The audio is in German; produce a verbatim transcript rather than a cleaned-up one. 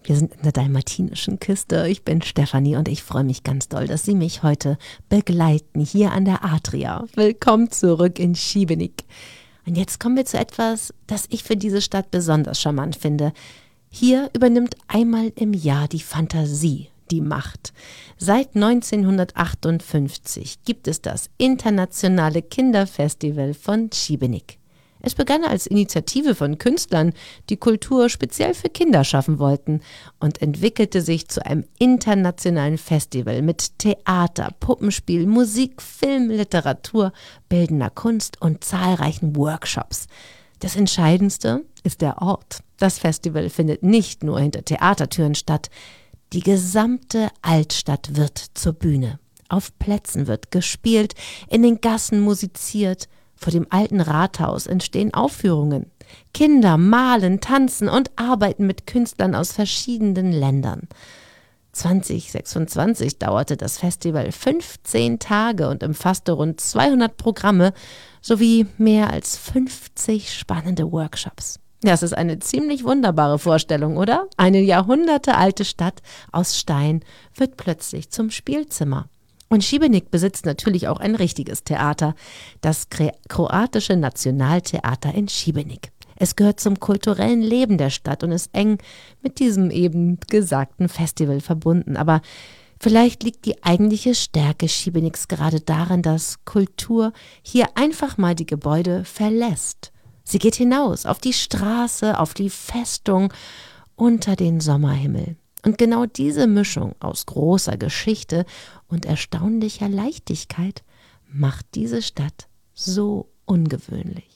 Wir sind in der dalmatinischen Küste. Ich bin Stefanie und ich freue mich ganz doll, dass Sie mich heute begleiten hier an der Adria. Willkommen zurück in Šibenik. Und jetzt kommen wir zu etwas, das ich für diese Stadt besonders charmant finde. Hier übernimmt einmal im Jahr die Fantasie die Macht. Seit neunzehnhundertachtundfünfzig gibt es das internationale Kinderfestival von Šibenik. Es begann als Initiative von Künstlern, die Kultur speziell für Kinder schaffen wollten, und entwickelte sich zu einem internationalen Festival mit Theater, Puppenspiel, Musik, Film, Literatur, bildender Kunst und zahlreichen Workshops. Das Entscheidendste ist der Ort. Das Festival findet nicht nur hinter Theatertüren statt. Die gesamte Altstadt wird zur Bühne. Auf Plätzen wird gespielt, in den Gassen musiziert. Vor dem alten Rathaus entstehen Aufführungen. Kinder malen, tanzen und arbeiten mit Künstlern aus verschiedenen Ländern. zwanzig sechsundzwanzig dauerte das Festival fünfzehn Tage und umfasste rund zweihundert Programme sowie mehr als fünfzig spannende Workshops. Das ist eine ziemlich wunderbare Vorstellung, oder? Eine jahrhundertealte Stadt aus Stein wird plötzlich zum Spielzimmer. Und Šibenik besitzt natürlich auch ein richtiges Theater, das kroatische Nationaltheater in Šibenik. Es gehört zum kulturellen Leben der Stadt und ist eng mit diesem eben gesagten Festival verbunden. Aber vielleicht liegt die eigentliche Stärke Šibeniks gerade darin, dass Kultur hier einfach mal die Gebäude verlässt. Sie geht hinaus auf die Straße, auf die Festung, unter den Sommerhimmel. Und genau diese Mischung aus großer Geschichte und erstaunlicher Leichtigkeit macht diese Stadt so ungewöhnlich.